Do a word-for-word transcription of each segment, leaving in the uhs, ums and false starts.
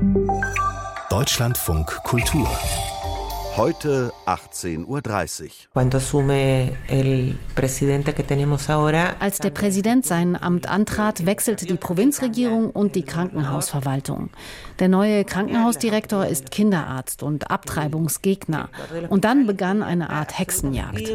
Deutschlandfunk Kultur. Heute achtzehn Uhr dreißig. Als der Präsident sein Amt antrat, wechselte die Provinzregierung und die Krankenhausverwaltung. Der neue Krankenhausdirektor ist Kinderarzt und Abtreibungsgegner. Und dann begann eine Art Hexenjagd.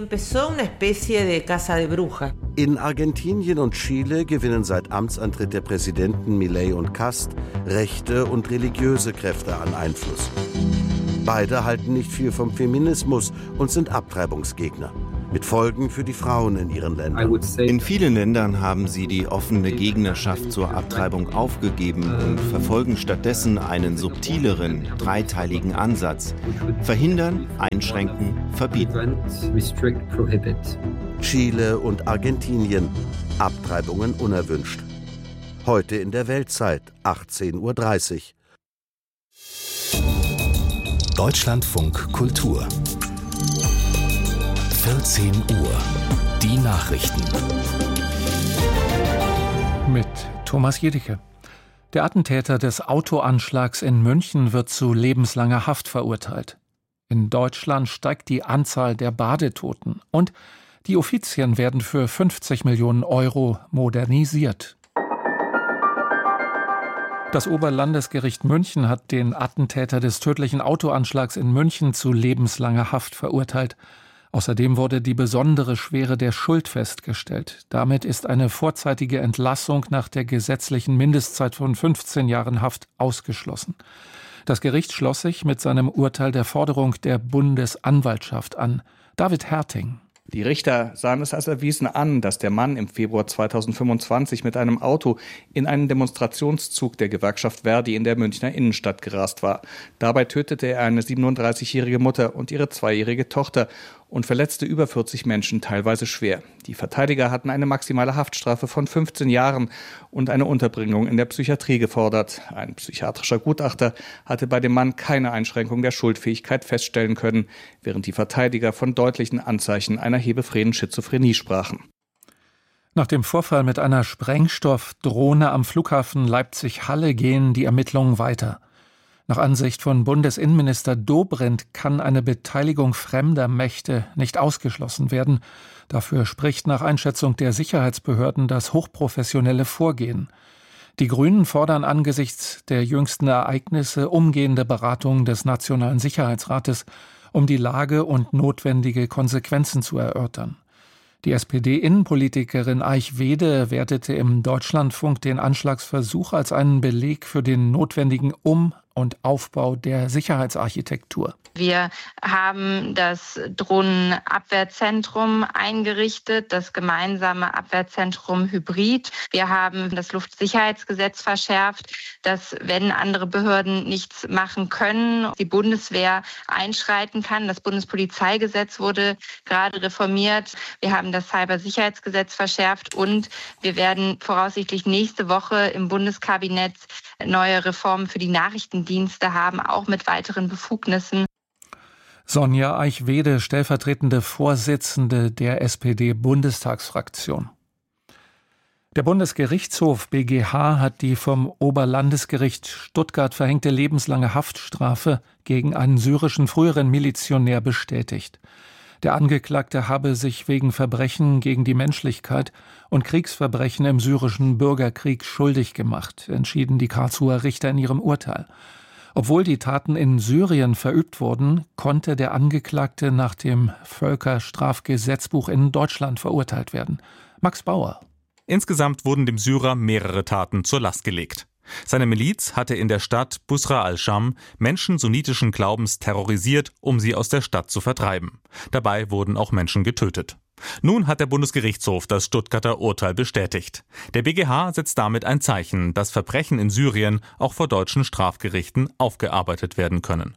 In Argentinien und Chile gewinnen seit Amtsantritt der Präsidenten Milei und Kast rechte und religiöse Kräfte an Einfluss. Beide halten nicht viel vom Feminismus und sind Abtreibungsgegner. Mit Folgen für die Frauen in ihren Ländern. In vielen Ländern haben sie die offene Gegnerschaft zur Abtreibung aufgegeben und verfolgen stattdessen einen subtileren, dreiteiligen Ansatz. Verhindern, einschränken, verbieten. Chile und Argentinien. Abtreibungen unerwünscht. Heute in der Weltzeit, achtzehn Uhr dreißig. Deutschlandfunk Kultur. vierzehn Uhr. Die Nachrichten. Mit Thomas Jedicke. Der Attentäter des Autoanschlags in München wird zu lebenslanger Haft verurteilt. In Deutschland steigt die Anzahl der Badetoten und die Uffizien werden für fünfzig Millionen Euro modernisiert. Das Oberlandesgericht München hat den Attentäter des tödlichen Autoanschlags in München zu lebenslanger Haft verurteilt. Außerdem wurde die besondere Schwere der Schuld festgestellt. Damit ist eine vorzeitige Entlassung nach der gesetzlichen Mindestzeit von fünfzehn Jahren Haft ausgeschlossen. Das Gericht schloss sich mit seinem Urteil der Forderung der Bundesanwaltschaft an. David Herting. Die Richter sahen es als erwiesen an, dass der Mann im Februar zweitausendfünfundzwanzig mit einem Auto in einen Demonstrationszug der Gewerkschaft Verdi in der Münchner Innenstadt gerast war. Dabei tötete er eine siebenunddreißigjährige Mutter und ihre zweijährige Tochter und verletzte über vierzig Menschen, teilweise schwer. Die Verteidiger hatten eine maximale Haftstrafe von fünfzehn Jahren und eine Unterbringung in der Psychiatrie gefordert. Ein psychiatrischer Gutachter hatte bei dem Mann keine Einschränkung der Schuldfähigkeit feststellen können, während die Verteidiger von deutlichen Anzeichen einer hebephrenen Schizophrenie sprachen. Nach dem Vorfall mit einer Sprengstoffdrohne am Flughafen Leipzig-Halle gehen die Ermittlungen weiter. Nach Ansicht von Bundesinnenminister Dobrindt kann eine Beteiligung fremder Mächte nicht ausgeschlossen werden. Dafür spricht nach Einschätzung der Sicherheitsbehörden das hochprofessionelle Vorgehen. Die Grünen fordern angesichts der jüngsten Ereignisse umgehende Beratungen des Nationalen Sicherheitsrates, um die Lage und notwendige Konsequenzen zu erörtern. Die S P D-Innenpolitikerin Eichwede wertete im Deutschlandfunk den Anschlagsversuch als einen Beleg für den notwendigen Um- und Aufbau der Sicherheitsarchitektur. Wir haben das Drohnenabwehrzentrum eingerichtet, das gemeinsame Abwehrzentrum Hybrid. Wir haben das Luftsicherheitsgesetz verschärft, dass, wenn andere Behörden nichts machen können, die Bundeswehr einschreiten kann. Das Bundespolizeigesetz wurde gerade reformiert. Wir haben das Cybersicherheitsgesetz verschärft und wir werden voraussichtlich nächste Woche im Bundeskabinett neue Reformen für die Nachrichtendienste haben, auch mit weiteren Befugnissen. Sonja Eichwede, stellvertretende Vorsitzende der S P D-Bundestagsfraktion. Der Bundesgerichtshof B G H hat die vom Oberlandesgericht Stuttgart verhängte lebenslange Haftstrafe gegen einen syrischen früheren Milizionär bestätigt. Der Angeklagte habe sich wegen Verbrechen gegen die Menschlichkeit und Kriegsverbrechen im syrischen Bürgerkrieg schuldig gemacht, entschieden die Karlsruher Richter in ihrem Urteil. Obwohl die Taten in Syrien verübt wurden, konnte der Angeklagte nach dem Völkerstrafgesetzbuch in Deutschland verurteilt werden. Max Bauer. Insgesamt wurden dem Syrer mehrere Taten zur Last gelegt. Seine Miliz hatte in der Stadt Busra al-Sham Menschen sunnitischen Glaubens terrorisiert, um sie aus der Stadt zu vertreiben. Dabei wurden auch Menschen getötet. Nun hat der Bundesgerichtshof das Stuttgarter Urteil bestätigt. Der B G H setzt damit ein Zeichen, dass Verbrechen in Syrien auch vor deutschen Strafgerichten aufgearbeitet werden können.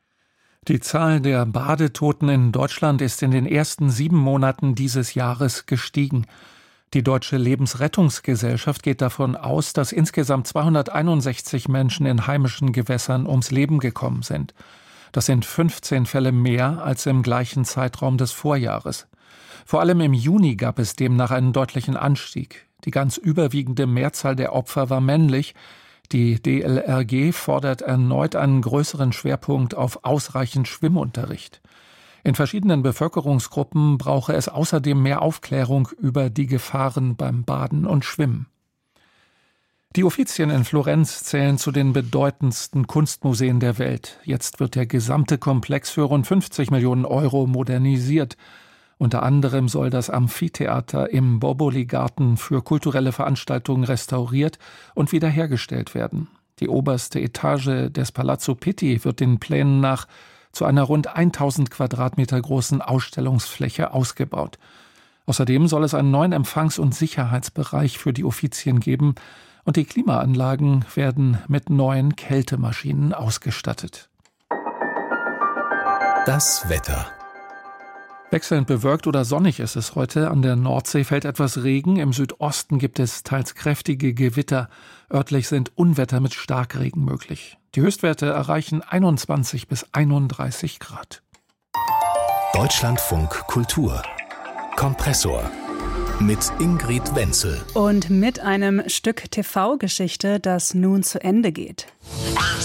Die Zahl der Badetoten in Deutschland ist in den ersten sieben Monaten dieses Jahres gestiegen. Die Deutsche Lebensrettungsgesellschaft geht davon aus, dass insgesamt zweihunderteinundsechzig Menschen in heimischen Gewässern ums Leben gekommen sind. Das sind fünfzehn Fälle mehr als im gleichen Zeitraum des Vorjahres. Vor allem im Juni gab es demnach einen deutlichen Anstieg. Die ganz überwiegende Mehrzahl der Opfer war männlich. Die D L R G fordert erneut einen größeren Schwerpunkt auf ausreichend Schwimmunterricht. In verschiedenen Bevölkerungsgruppen brauche es außerdem mehr Aufklärung über die Gefahren beim Baden und Schwimmen. Die Uffizien in Florenz zählen zu den bedeutendsten Kunstmuseen der Welt. Jetzt wird der gesamte Komplex für rund fünfzig Millionen Euro modernisiert. Unter anderem soll das Amphitheater im Boboli-Garten für kulturelle Veranstaltungen restauriert und wiederhergestellt werden. Die oberste Etage des Palazzo Pitti wird den Plänen nach zu einer rund tausend Quadratmeter großen Ausstellungsfläche ausgebaut. Außerdem soll es einen neuen Empfangs- und Sicherheitsbereich für die Uffizien geben und die Klimaanlagen werden mit neuen Kältemaschinen ausgestattet. Das Wetter. Wechselnd bewölkt oder sonnig ist es heute. An der Nordsee fällt etwas Regen. Im Südosten gibt es teils kräftige Gewitter. Örtlich sind Unwetter mit Starkregen möglich. Die Höchstwerte erreichen einundzwanzig bis einunddreißig Grad. Deutschlandfunk Kultur. Kompressor. Mit Ingrid Wenzel. Und mit einem Stück T V-Geschichte, das nun zu Ende geht.